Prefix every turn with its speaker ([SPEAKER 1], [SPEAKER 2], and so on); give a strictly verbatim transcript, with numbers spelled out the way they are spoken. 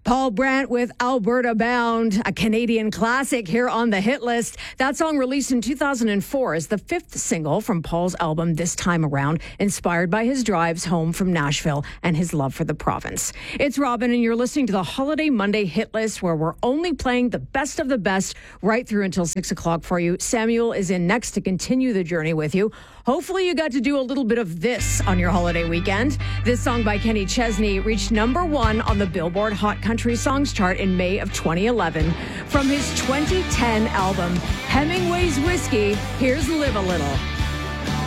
[SPEAKER 1] Paul Brandt with Alberta Bound, a Canadian classic here on the hit list. That song, released in two thousand four, is the fifth single from Paul's album This Time Around, inspired by his drives home from Nashville and his love for the province. It's Robin, and you're listening to the Holiday Monday hit list, where we're only playing the best of the best right through until six o'clock for you. Samuel is in next to continue the journey with you. Hopefully you got to do a little bit of this on your holiday weekend. This song by Kenny Chesney reached number one on the Billboard Hot Country Songs chart in May of twenty eleven. From his twenty ten album, Hemingway's Whiskey, here's Live a Little.